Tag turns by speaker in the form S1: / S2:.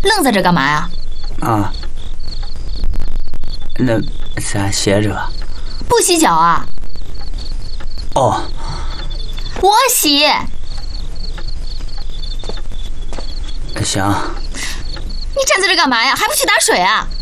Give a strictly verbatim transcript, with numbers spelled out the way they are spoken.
S1: 愣在这干嘛呀？
S2: 啊，那咋歇着？
S1: 不洗脚啊？
S2: 哦，
S1: 我洗。
S2: 行。
S1: 你站在这干嘛呀？还不去打水啊？